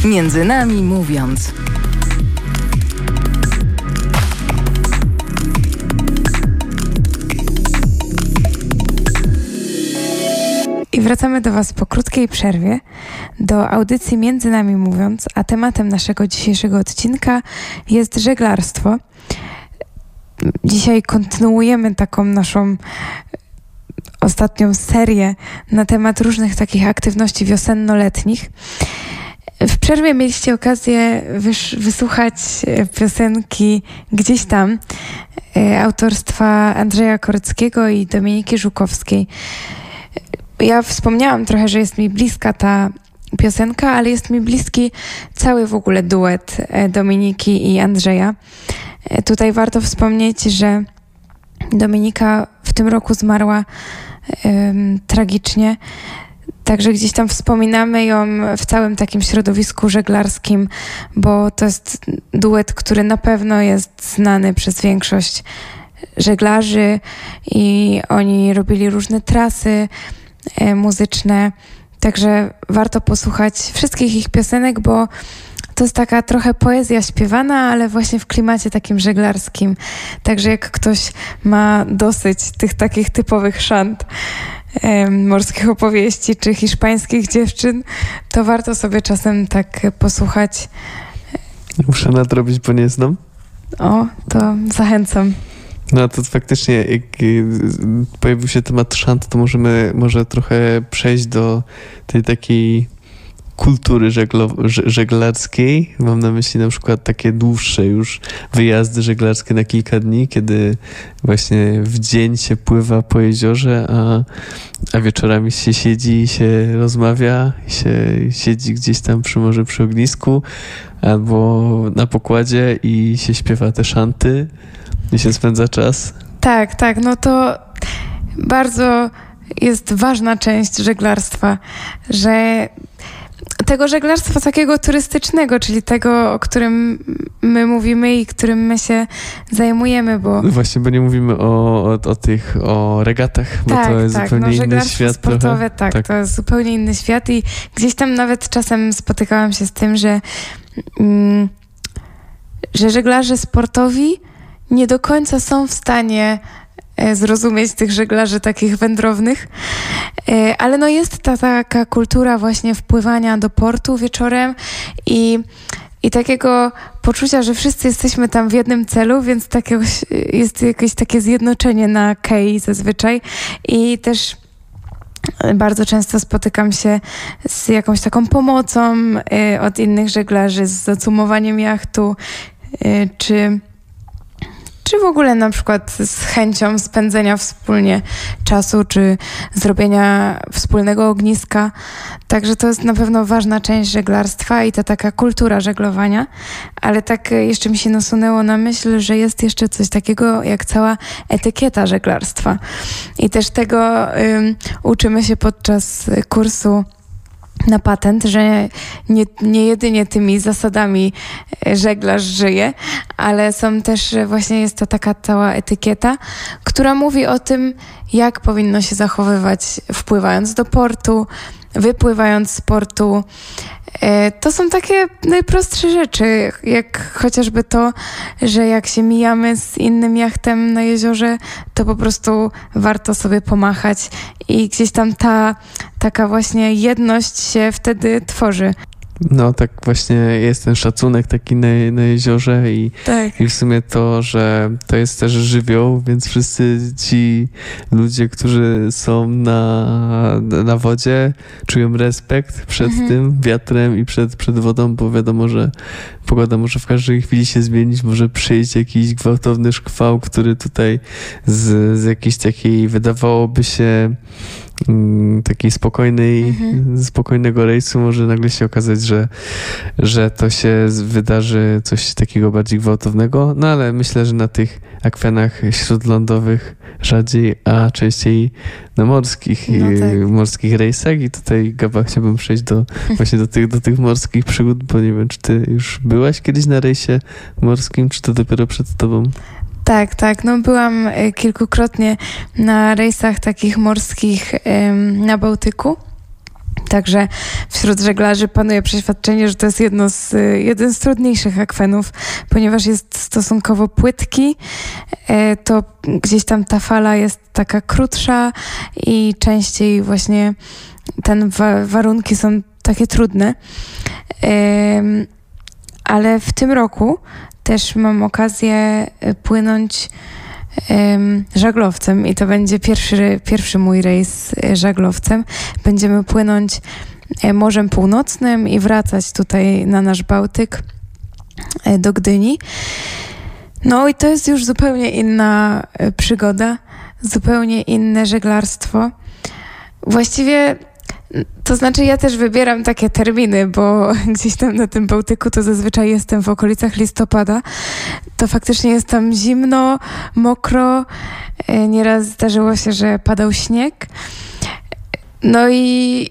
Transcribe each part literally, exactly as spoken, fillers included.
Między nami mówiąc. I wracamy do Was po krótkiej przerwie do audycji Między nami mówiąc, a tematem naszego dzisiejszego odcinka jest żeglarstwo. Dzisiaj kontynuujemy taką naszą ostatnią serię na temat różnych takich aktywności wiosenno-letnich. W przerwie mieliście okazję wysz- wysłuchać piosenki Gdzieś tam autorstwa Andrzeja Koreckiego i Dominiki Żukowskiej. Ja wspomniałam trochę, że jest mi bliska ta piosenka, ale jest mi bliski cały w ogóle duet Dominiki i Andrzeja. Tutaj warto wspomnieć, że Dominika w tym roku zmarła um, tragicznie, także gdzieś tam wspominamy ją w całym takim środowisku żeglarskim, bo to jest duet, który na pewno jest znany przez większość żeglarzy i oni robili różne trasy e, muzyczne, także warto posłuchać wszystkich ich piosenek, bo to jest taka trochę poezja śpiewana, ale właśnie w klimacie takim żeglarskim. Także jak ktoś ma dosyć tych takich typowych szant, e, morskich opowieści czy hiszpańskich dziewczyn, to warto sobie czasem tak posłuchać. Muszę nadrobić, bo nie znam. O, to zachęcam. No to faktycznie, jak pojawił się temat szant, to możemy może trochę przejść do tej takiej kultury żeglo- żeglarskiej. Mam na myśli na przykład takie dłuższe już wyjazdy żeglarskie na kilka dni, kiedy właśnie w dzień się pływa po jeziorze, a, a wieczorami się siedzi i się rozmawia, i się siedzi gdzieś tam przy morzu, przy ognisku albo na pokładzie i się śpiewa te szanty i się spędza czas. Tak, tak, no to bardzo jest ważna część żeglarstwa, że tego żeglarstwa takiego turystycznego, czyli tego, o którym my mówimy i którym my się zajmujemy, bo... No właśnie, bo nie mówimy o, o, o tych, o regatach, bo tak, to jest tak, zupełnie no, inny żeglarstwo świat. sportowe, tak, tak, to jest zupełnie inny świat i gdzieś tam nawet czasem spotykałam się z tym, że, mm, że żeglarze sportowi nie do końca są w stanie zrozumieć tych żeglarzy takich wędrownych, ale no jest ta taka kultura właśnie wpływania do portu wieczorem i, i takiego poczucia, że wszyscy jesteśmy tam w jednym celu, więc takiego, jest jakieś takie zjednoczenie na kei zazwyczaj i też bardzo często spotykam się z jakąś taką pomocą od innych żeglarzy, z zacumowaniem jachtu, czy czy w ogóle na przykład z chęcią spędzenia wspólnie czasu, czy zrobienia wspólnego ogniska. Także to jest na pewno ważna część żeglarstwa i ta taka kultura żeglowania. Ale tak jeszcze mi się nasunęło na myśl, że jest jeszcze coś takiego jak cała etykieta żeglarstwa. I też tego um, uczymy się podczas kursu na patent, że nie, nie jedynie tymi zasadami żeglarz żyje, ale są też właśnie, jest to taka cała etykieta, która mówi o tym, jak powinno się zachowywać wpływając do portu, wypływając z portu. To są takie najprostsze rzeczy, jak chociażby to, że jak się mijamy z innym jachtem na jeziorze, to po prostu warto sobie pomachać i gdzieś tam ta taka właśnie jedność się wtedy tworzy. No tak właśnie jest ten szacunek taki na, na jeziorze i, tak. i w sumie to, że to jest też żywioł, więc wszyscy ci ludzie, którzy są na, na wodzie, czują respekt przed mhm. tym wiatrem i przed, przed wodą, bo wiadomo, że pogoda może w każdej chwili się zmienić, może przyjść jakiś gwałtowny szkwał, który tutaj z, z jakiejś takiej wydawałoby się takiej spokojnej, mhm. spokojnego rejsu może nagle się okazać, że, że to się wydarzy coś takiego bardziej gwałtownego, no ale myślę, że na tych akwenach śródlądowych rzadziej, a częściej na morskich, no tak. morskich rejsach i tutaj, Gaba, chciałbym przejść do właśnie do tych, do tych morskich przygód, bo nie wiem, czy ty już byłaś kiedyś na rejsie morskim, czy to dopiero przed tobą? Tak, tak. No byłam kilkukrotnie na rejsach takich morskich na Bałtyku. Także wśród żeglarzy panuje przeświadczenie, że to jest jedno z, jeden z trudniejszych akwenów, ponieważ jest stosunkowo płytki, to gdzieś tam ta fala jest taka krótsza i częściej właśnie te wa- warunki są takie trudne. Ale w tym roku też mam okazję płynąć żaglowcem i to będzie pierwszy, pierwszy mój rejs żaglowcem. Będziemy płynąć Morzem Północnym i wracać tutaj na nasz Bałtyk do Gdyni. No i to jest już zupełnie inna przygoda, zupełnie inne żeglarstwo. Właściwie to znaczy ja też wybieram takie terminy, bo gdzieś tam na tym Bałtyku to zazwyczaj jestem w okolicach listopada. To faktycznie jest tam zimno, mokro. Nieraz zdarzyło się, że padał śnieg. No i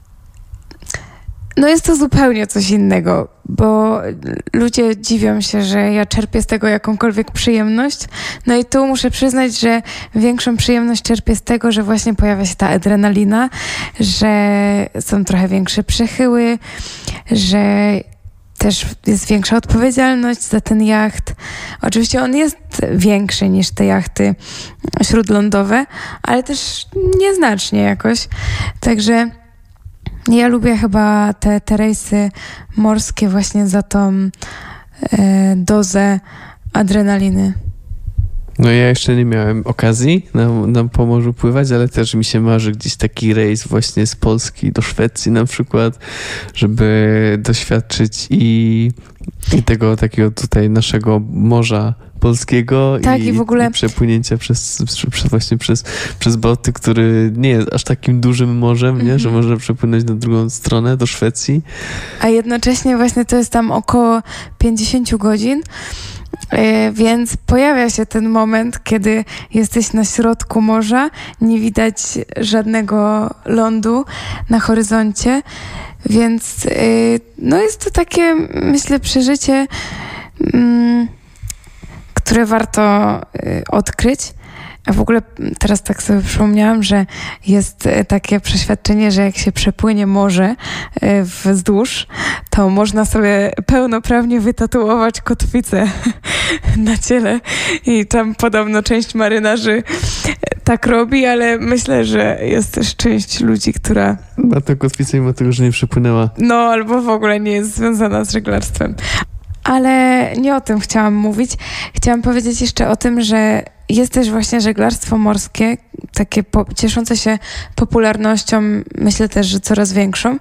no jest to zupełnie coś innego, bo ludzie dziwią się, że ja czerpię z tego jakąkolwiek przyjemność. No i tu muszę przyznać, że większą przyjemność czerpię z tego, że właśnie pojawia się ta adrenalina, że są trochę większe przechyły, że też jest większa odpowiedzialność za ten jacht. Oczywiście on jest większy niż te jachty śródlądowe, ale też nieznacznie jakoś. Także ja lubię chyba te, te rejsy morskie właśnie za tą e, dozę adrenaliny. No ja jeszcze nie miałem okazji na, na Pomorzu pływać, ale też mi się marzy gdzieś taki rejs właśnie z Polski do Szwecji na przykład, żeby doświadczyć i, i tego takiego tutaj naszego morza polskiego tak, i, i, w ogóle... i przepłynięcia przez, przez właśnie przez, przez Bałtyk, który nie jest aż takim dużym morzem, nie? Mm-hmm. Że można przepłynąć na drugą stronę, do Szwecji. A jednocześnie właśnie to jest tam około pięćdziesiąt godzin, Yy, więc pojawia się ten moment, kiedy jesteś na środku morza, nie widać żadnego lądu na horyzoncie, więc yy, no jest to takie, myślę, przeżycie, yy, które warto yy, odkryć. A w ogóle teraz tak sobie przypomniałam, że jest takie przeświadczenie, że jak się przepłynie morze wzdłuż, to można sobie pełnoprawnie wytatuować kotwicę na ciele i tam podobno część marynarzy tak robi, ale myślę, że jest też część ludzi, która... Ma tę kotwicę mimo tego, że nie przepłynęła. No, albo w ogóle nie jest związana z żeglarstwem. Ale nie o tym chciałam mówić. Chciałam powiedzieć jeszcze o tym, że jest też właśnie żeglarstwo morskie, takie po, cieszące się popularnością, myślę też, że coraz większą.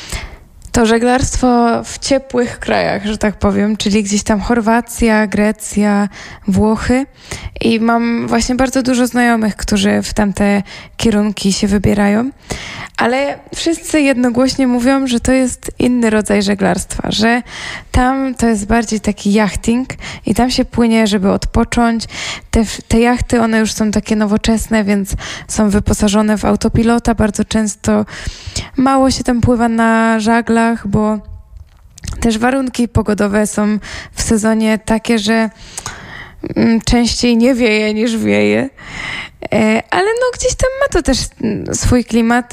To żeglarstwo w ciepłych krajach, że tak powiem, czyli gdzieś tam Chorwacja, Grecja, Włochy. I mam właśnie bardzo dużo znajomych, którzy w tamte kierunki się wybierają. Ale wszyscy jednogłośnie mówią, że to jest inny rodzaj żeglarstwa, że tam to jest bardziej taki jachting i tam się płynie, żeby odpocząć. Te, te jachty, one już są takie nowoczesne, więc są wyposażone w autopilota. Bardzo często mało się tam pływa na żaglach, bo też warunki pogodowe są w sezonie takie, że częściej nie wieje niż wieje. Ale no gdzieś tam ma to też swój klimat.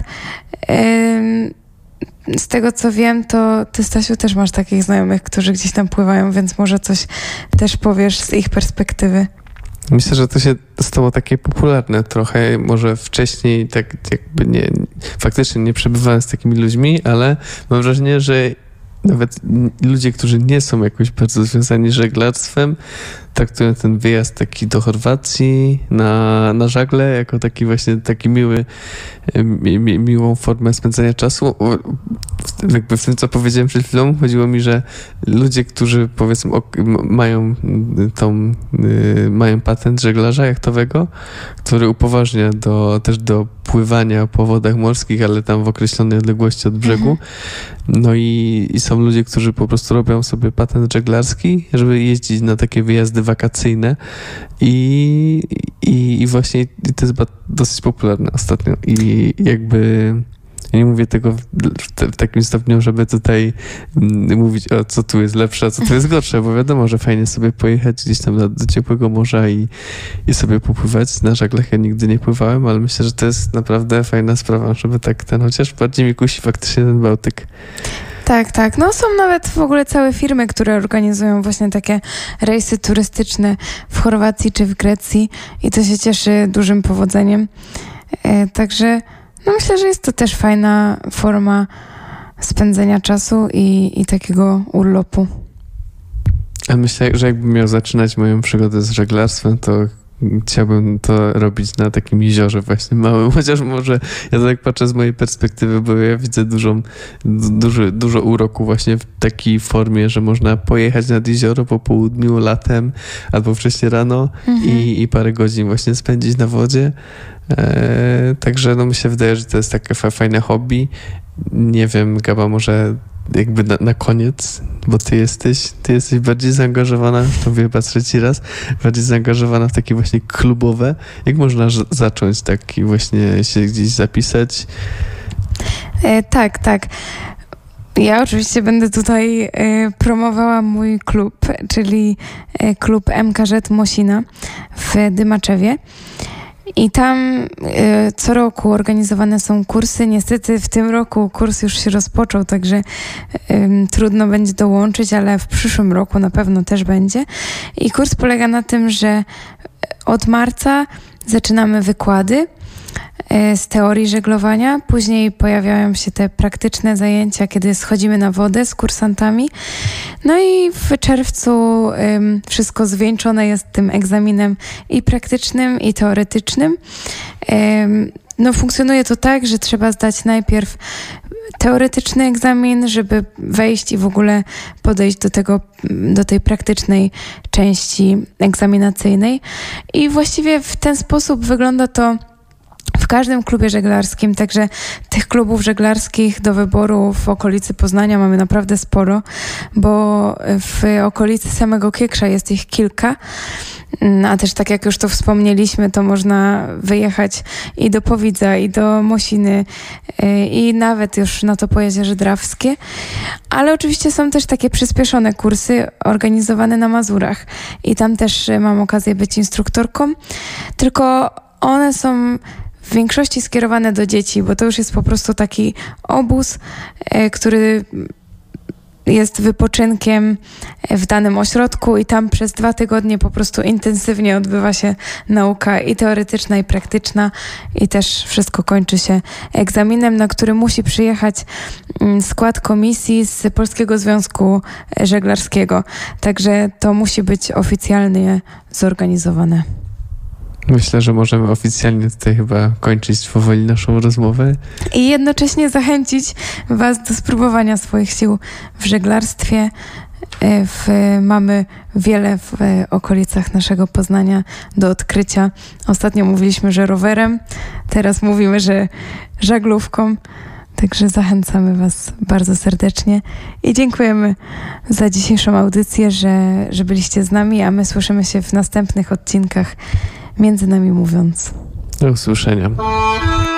Z tego co wiem, to ty, Stasiu, też masz takich znajomych, którzy gdzieś tam pływają, więc może coś też powiesz z ich perspektywy. Myślę, że to się stało takie popularne trochę, może wcześniej tak jakby nie, faktycznie nie przebywałem z takimi ludźmi, ale mam wrażenie, że nawet ludzie, którzy nie są jakoś bardzo związani z żeglarstwem, traktują ten wyjazd taki do Chorwacji na, na żagle jako taki właśnie taki miły, mi, mi, miłą formę spędzania czasu. Jakby w tym, co powiedziałem przed chwilą, chodziło mi, że ludzie, którzy powiedzmy ok, mają tą, y, mają patent żeglarza jachtowego, który upoważnia do, też do pływania po wodach morskich, ale tam w określonej odległości od brzegu. Mhm. No i, i są ludzie, którzy po prostu robią sobie patent żeglarski, żeby jeździć na takie wyjazdy wakacyjne i, i, i właśnie to jest dosyć popularne ostatnio i jakby Ja nie mówię tego w, w, w takim stopniu, żeby tutaj mm, mówić o co tu jest lepsze, a co tu jest gorsze, bo wiadomo, że fajnie sobie pojechać gdzieś tam do, do ciepłego morza i, i sobie popływać. Na żaglach ja nigdy nie pływałem, ale myślę, że to jest naprawdę fajna sprawa, żeby tak ten, chociaż bardziej mi kusi faktycznie ten Bałtyk. Tak, tak. No są nawet w ogóle całe firmy, które organizują właśnie takie rejsy turystyczne w Chorwacji czy w Grecji i to się cieszy dużym powodzeniem. E, także no myślę, że jest to też fajna forma spędzenia czasu i, i takiego urlopu. A myślę, że jakbym miał zaczynać moją przygodę z żeglarstwem, to chciałbym to robić na takim jeziorze właśnie małym, chociaż może ja tak patrzę z mojej perspektywy, bo ja widzę dużą, duży, dużo uroku właśnie w takiej formie, że można pojechać nad jezioro po południu, latem albo wcześniej rano mhm. i, i parę godzin właśnie spędzić na wodzie. E, także no mi się wydaje, że to jest takie fajne hobby. Nie wiem, Gaba, może jakby na, na koniec, bo ty jesteś, ty jesteś bardziej zaangażowana, to mówię chyba trzeci raz, bardziej zaangażowana w takie właśnie klubowe. Jak można ż- zacząć tak i właśnie się gdzieś zapisać? E, tak, tak. Ja oczywiście będę tutaj e, promowała mój klub, czyli e, klub M K Z Mosina w Dymaczewie. I tam y, co roku organizowane są kursy. Niestety w tym roku kurs już się rozpoczął, także y, trudno będzie dołączyć, ale w przyszłym roku na pewno też będzie. I kurs polega na tym, że od marca zaczynamy wykłady y, z teorii żeglowania. Później pojawiają się te praktyczne zajęcia, kiedy schodzimy na wodę z kursantami. No i w czerwcu ym, wszystko zwieńczone jest tym egzaminem i praktycznym, i teoretycznym. Ym, no funkcjonuje to tak, że trzeba zdać najpierw teoretyczny egzamin, żeby wejść i w ogóle podejść do tego, do tej praktycznej części egzaminacyjnej. I właściwie w ten sposób wygląda to w każdym klubie żeglarskim, także tych klubów żeglarskich do wyboru w okolicy Poznania mamy naprawdę sporo, bo w okolicy samego Kiekrza jest ich kilka, a też tak jak już to wspomnieliśmy, to można wyjechać i do Powidza, i do Mosiny, i nawet już na to Pojezierze Drawskie, ale oczywiście są też takie przyspieszone kursy organizowane na Mazurach i tam też mam okazję być instruktorką, tylko one są w większości skierowane do dzieci, bo to już jest po prostu taki obóz, e, który jest wypoczynkiem w danym ośrodku i tam przez dwa tygodnie po prostu intensywnie odbywa się nauka i teoretyczna, i praktyczna i też wszystko kończy się egzaminem, na który musi przyjechać skład komisji z Polskiego Związku Żeglarskiego. Także to musi być oficjalnie zorganizowane. Myślę, że możemy oficjalnie tutaj chyba kończyć powoli naszą rozmowę. I jednocześnie zachęcić was do spróbowania swoich sił w żeglarstwie. W, mamy wiele w okolicach naszego Poznania do odkrycia. Ostatnio mówiliśmy, że rowerem, teraz mówimy, że żaglówką. Także zachęcamy was bardzo serdecznie i dziękujemy za dzisiejszą audycję, że, że byliście z nami, a my słyszymy się w następnych odcinkach Między Nami Mówiąc. Do usłyszenia.